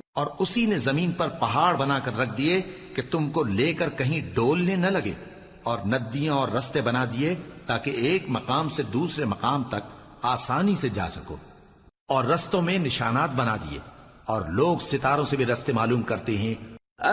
और उसी ने जमीन पर पहाड़ बनाकर रख दिए कि तुमको लेकर कहीं डोलने न लगे, और नदियां और रस्ते बना दिए ताकि एक मकाम से दूसरे मकाम तक आसानी से जा सको। और रस्तों में निशानात बना दिए, और लोग सितारों से भी रस्ते मालूम करते हैं